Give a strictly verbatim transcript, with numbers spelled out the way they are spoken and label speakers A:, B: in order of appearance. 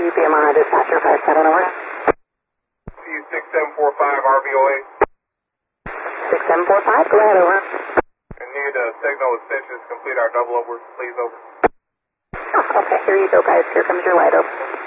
A: U P M on dispatcher five seven over.
B: C six seven four five R V O A.
A: six seven four five, go ahead, over.
B: I need a signal extensions to complete our double over, please, over.
A: Oh, okay, here you go, guys. Here comes your light, over.